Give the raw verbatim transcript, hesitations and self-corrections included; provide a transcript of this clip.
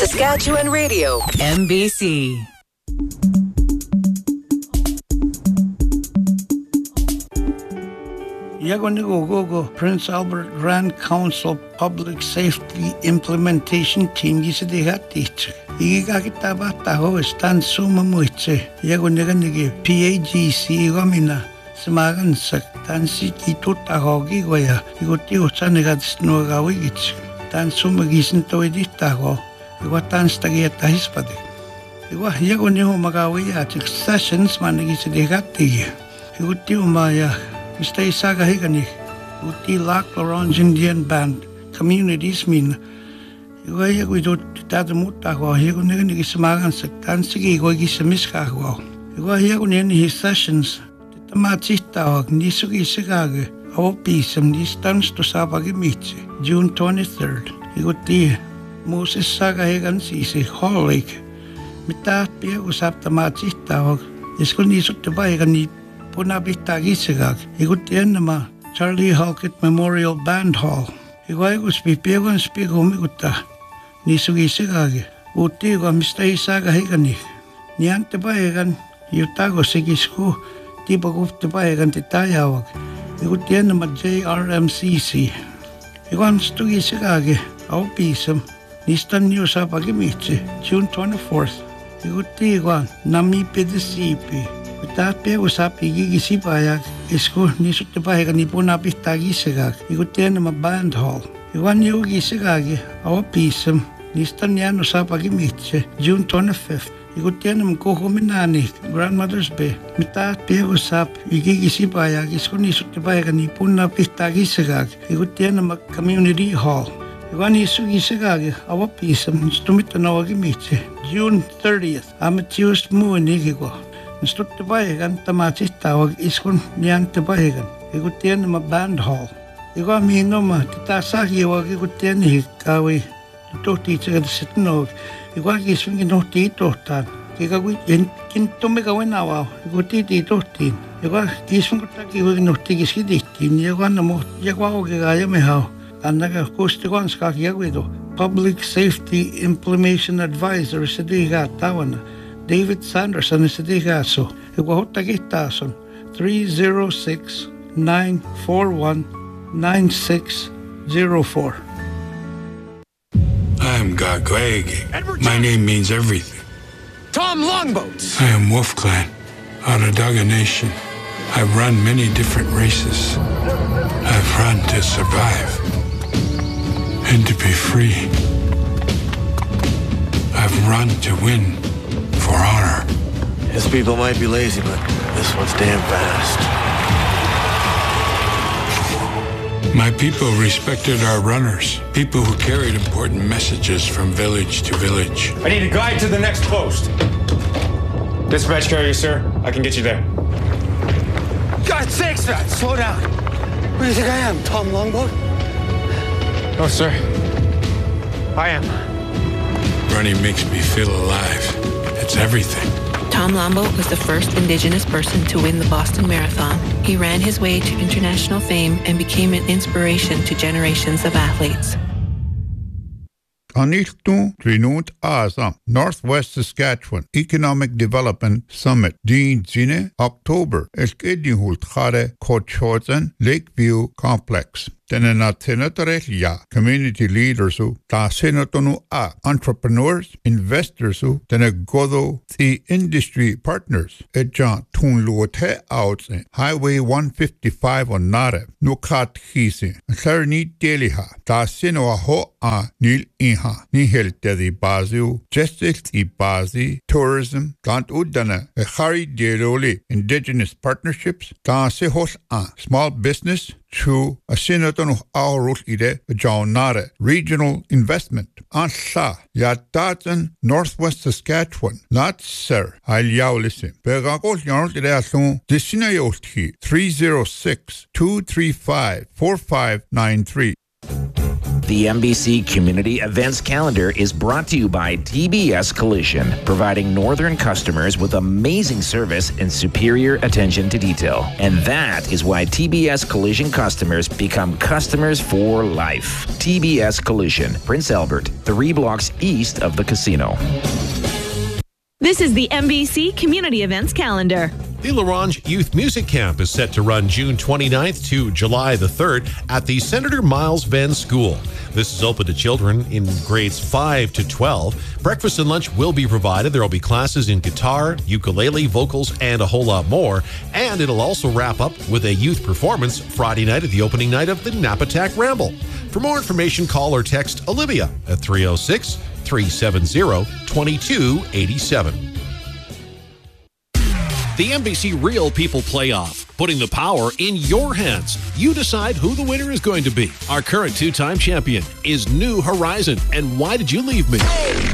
Saskatchewan Radio, M B C. Yagonego Prince Albert Grand Council Public Safety Implementation Team gisidihati. Igakitaba taho stan suma muitse. Yagonego P A G C gomina. Semagan sak tan si itu taho gigoya. Iguti utsanegat snogawigits. Tan suma gisin toidi taho. Iguatan stagieta hispade. Igwa yagonego magawiya sessions manigisidihati. Iguti umaya. Mister Isaga Higani, Uti Lac Laurence Indian Band, Communities Min. Iwaya we do Tadamutago, Higunigi Samagan Sakansigi, Gogisamiskago. Iwaya in his sessions, the Matita, Nisugi Sigage, our peace, and these turns to Sabagimichi, June twenty-third. Iguti Moses Saga Higan Sisi, Hall Lake. Mitat Pia was up the Matita, Iskunisuk to Baigani. Punabitagisiga, Igutian nama Charlie Halkett Memorial Band Hall. Iguagus Pipiagan Spigumiguta, Nisugisigagi, Utigo Mister Isaga Higani, Niante Baegan, Utago Sigisku, Tibaguf to Baegan Titayawag, Igutian nama J R M C C. Iguan Stugisigagi, our pisum, Nistan News Apagimichi, June twenty-fourth. Igutigo Nami Pedisipi. Tapi usap igigisi payak isko nisut payak ni puna pitagi segag igutin nama band hall iwan yugi segagi awa pisem nistan yan usap agi mitche June twenty-fifth igutin nama kohominani grandmother's bay tapi usap igigisi payak isko nisut payak ni puna pitagi segag igutin nama community hall iwan isugi segagi awa pisem stumit na agi mitche June thirtieth amateurs mu nigigo Stut te baegan tamatis tawag iskon niyan te baegan. Igutian nama band hall. Igo amino ma titasaki wag igutian hi kawi. Ito teacher at sitnog. Igo agiswing ginuhti ito tan. Kikagwi kintume gawin awaw. Iguti ito tin. Igo agiswing kutaki wag ginuhti giskiditin. Igo anamo yagwaw gigaya mehaw. Anaga kustigon skakiyagwido. Public Safety Implementation Advisor sa diga tawana. David Sanderson is the Gaso. Iwahotagitason three zero six nine four one nine six zero four. I am Gagwege. My name means everything. Tom Longboats. I am Wolf Clan, Onondaga Nation. I've run many different races. I've run to survive and to be free. I've run to win. For honor. His people might be lazy, but this one's damn fast. My people respected our runners, people who carried important messages from village to village. I need a guide to the next post. Dispatch carrier, sir. I can get you there. God's sakes, man, slow down. Who do you think I am, Tom Longboat? No, sir. I am. Running makes me feel alive. It's everything. Tom Longboat was the first Indigenous person to win the Boston Marathon. He ran his way to international fame and became an inspiration to generations of athletes. Anichtu Trinut Asa, Northwest Saskatchewan Economic Development Summit, Dean Zine, October, Eskedihult Khare Kochotzen, Lakeview Complex. Tene na tenatorelia, community leaders who ta senatonu a entrepreneurs, investors who tene godo the industry partners. Eja tun luote outs Highway one fifty-five on Nare, nukat hisi, Sarni deliha, ta seno a ho a nil inha, nihel tedi bazu, justice i bazi, tourism, tant udana, a hari deroli, indigenous partnerships, ta sehos a, small business, to a senator aurul ide jaunare regional investment ansa yataten Northwest Saskatchewan not sir aliaulisi begakol yarnul ide asun disina yolti three zero six two three five four five nine three. The N B C Community Events Calendar is brought to you by T B S Collision, providing Northern customers with amazing service and superior attention to detail. And that is why T B S Collision customers become customers for life. T B S Collision, Prince Albert, three blocks east of the casino. This is the N B C Community Events Calendar. The LaRange Youth Music Camp is set to run June twenty-ninth to July the third at the Senator Miles Venn School. This is open to children in grades five to twelve. Breakfast and lunch will be provided. There will be classes in guitar, ukulele, vocals, and a whole lot more. And it'll also wrap up with a youth performance Friday night at the opening night of the Napatak Ramble. For more information, call or text Olivia at three oh six, three seven zero, two two eight seven. The N B C Real People Playoff, putting the power in your hands. You decide who the winner is going to be. Our current two-time champion is New Horizon. And why did you leave me?